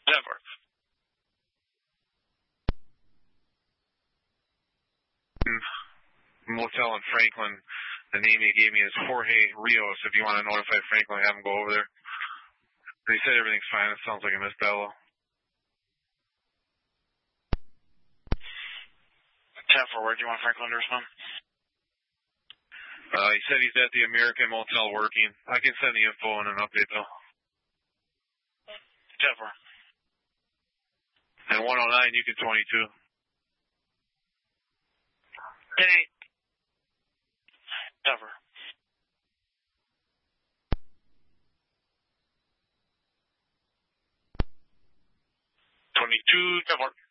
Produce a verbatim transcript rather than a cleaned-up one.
Denver. Motel in Franklin. The name he gave me is Jorge Rios. If you want to notify Franklin, have him go over there. They said everything's fine. It sounds like a missed bellow. ten four, where do you want Franklin to respond? Uh, he said he's at the American Motel working. I can send the info and an update, though. ten four. And one oh nine, you can twenty-two. ten eight. Denver. twenty-two, Denver.